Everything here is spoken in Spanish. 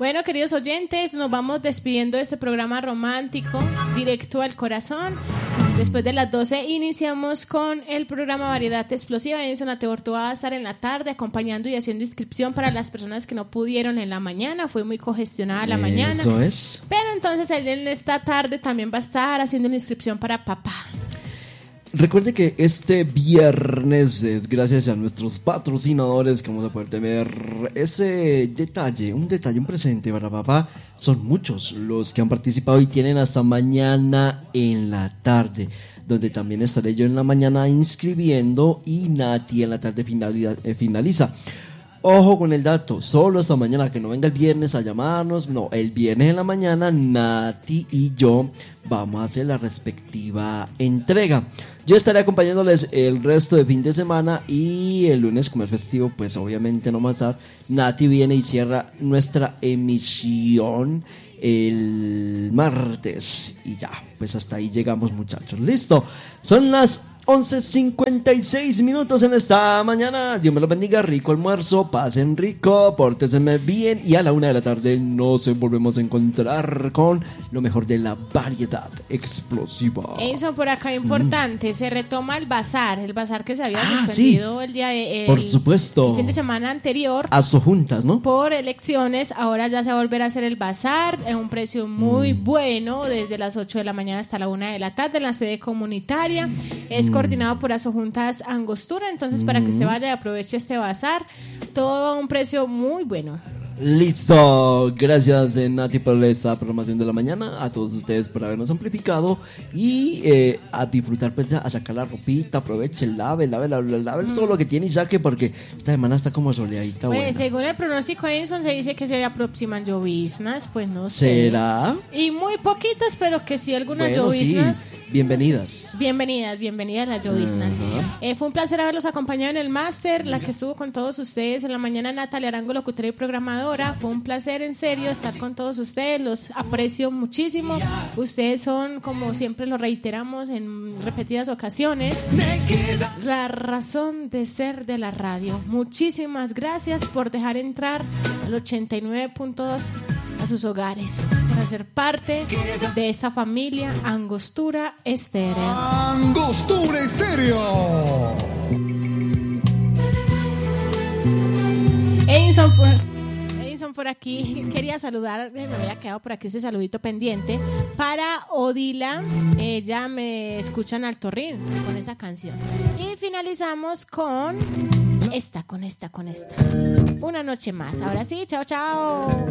Bueno, queridos oyentes, nos vamos despidiendo de este programa romántico, directo al corazón. Después de las 12 iniciamos con el programa Variedad Explosiva. Edison Ateborto va a estar en la tarde acompañando y haciendo inscripción para las personas que no pudieron en la mañana. Fue muy congestionada la mañana. Eso es. Pero entonces él en esta tarde también va a estar haciendo una inscripción para papá. Recuerde que este viernes es gracias a nuestros patrocinadores que vamos a poder tener ese detalle, un presente para papá. Son muchos los que han participado y tienen hasta mañana en la tarde, donde también estaré yo en la mañana inscribiendo y Nati en la tarde finaliza. Ojo con el dato, solo hasta mañana, que no venga el viernes a llamarnos. No, el viernes en la mañana Nati y yo vamos a hacer la respectiva entrega. Yo estaré acompañándoles el resto de fin de semana y el lunes, como es festivo, pues obviamente no va a estar. Nati viene y cierra nuestra emisión el martes y ya, pues hasta ahí llegamos, muchachos. Listo, son las 11:56 en esta mañana. Dios me los bendiga, rico almuerzo, pasen rico, pórtense bien y a la 1 de la tarde nos volvemos a encontrar con lo mejor de la variedad explosiva. Eso por acá importante, se retoma el bazar que se había suspendido sí. el día de por supuesto, el fin de semana anterior. Juntas, ¿no? Por elecciones, ahora ya se va a volver a hacer el bazar en un precio muy bueno, desde las 8 de la mañana hasta la 1 de la tarde en la sede comunitaria. Es coordinado por Asojuntas Angostura, entonces para que usted vaya y aproveche este bazar, todo a un precio muy bueno. Listo, gracias Nati por esta programación de la mañana, a todos ustedes por habernos amplificado y a disfrutar, pues a sacar la ropita, aproveche, lave todo lo que tiene y saque, porque esta semana está como soleadita. Pues buena. según el pronóstico Edison se dice que se aproximan lloviznas, pues no sé. ¿Será? Y muy poquitas, pero que sí algunas Bueno, lloviznas. sí. Bienvenidas las lloviznas. Fue un placer haberlos acompañado en el máster, la que estuvo con todos ustedes en la mañana, Natalia Arango, locutora y programadora. Fue un placer, en serio, estar con todos ustedes. Los aprecio muchísimo. Ustedes son, como siempre lo reiteramos en repetidas ocasiones, la razón de ser de la radio. Muchísimas gracias por dejar entrar al 89.2 a sus hogares, para ser parte de esta familia Angostura Estéreo. Angostura Estéreo. Edison por aquí quería saludar, me había quedado por aquí ese saludito pendiente para Odila. Ella me escucha en Alto Rin con esa canción. Y finalizamos con esta. Una noche más. Ahora sí, chao.